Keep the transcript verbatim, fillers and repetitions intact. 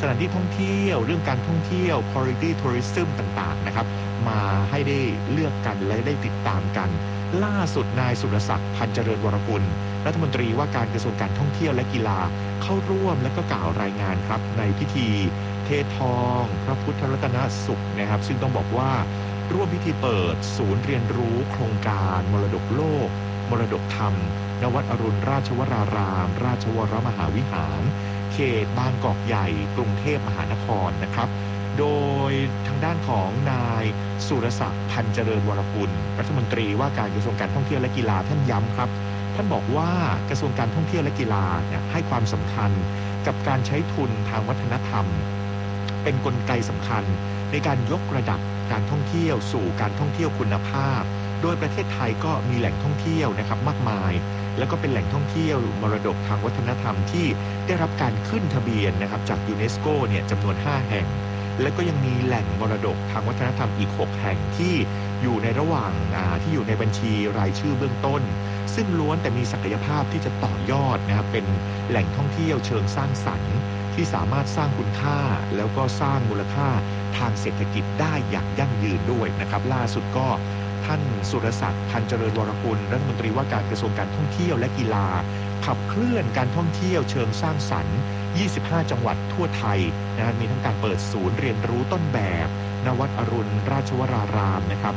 ถานที่ท่องเที่ยวเรื่องการท่องเที่ยว quality tourism ต่างๆนะครับมาให้ได้เลือกกันและได้ติดตามกันล่าสุดนายสุรศักดิ์พันเจริญวรกุลรัฐมนตรีว่าการกระทรวงการท่องเที่ยวและกีฬาเข้าร่วมและก็กล่าวรายงานครับในพิธีเททองพระพุทธรัตนสุขนะครับซึ่งต้องบอกว่าร่วมพิธีเปิดศูนย์เรียนรู้โครงการมรดกโลกมรดกธรรมณวัดอรุณราชวรารามราชวรมหาวิหารเขตบางกอกใหญ่กรุงเทพมหานครนะครับโดยทางด้านของนายสุรศักดิ์พันเจริญวรกุลรัฐมนตรีว่าการกระทรวงการท่องเที่ยวและกีฬาท่านย้ำครับท่านบอกว่ากระทรวงการท่องเที่ยวและกีฬาเนี่ยให้ความสำคัญกับการใช้ทุนทางวัฒนธรรมเป็นกลไกสำคัญในการยกระดับการท่องเที่ยวสู่การท่องเที่ยวคุณภาพโดยประเทศไทยก็มีแหล่งท่องเที่ยวนะครับมากมายแล้วก็เป็นแหล่งท่องเที่ยวมรดกทางวัฒนธรรมที่ได้รับการขึ้นทะเบียนนะครับจากยูเนสโกเนี่ยจำนวนห้าแห่งแล้วก็ยังมีแหล่งมรดกทางวัฒนธรรมอีกหกแห่งที่อยู่ในระหว่างที่อยู่ในบัญชีรายชื่อเบื้องต้นซึ่งล้วนแต่มีศักยภาพที่จะต่อยอดนะครับเป็นแหล่งท่องเที่ยวเชิงสร้างสรรค์ที่สามารถสร้างคุณค่าแล้วก็สร้างมูลค่าทางเศรษฐกิจได้อย่างยั่งยืนด้วยนะครับล่าสุดก็ท่านสุรศักดิ์พันเจริญวรกุลรัฐมนตรีว่าการกระทรวงการท่องเที่ยวและกีฬาขับเคลื่อนการท่องเที่ยวเชิงสร้างสรรค์ยี่สิบห้าจังหวัดทั่วไทยนะมีทั้งการเปิดศูนย์เรียนรู้ต้นแบบณวัดอรุณราชวรารามนะครับ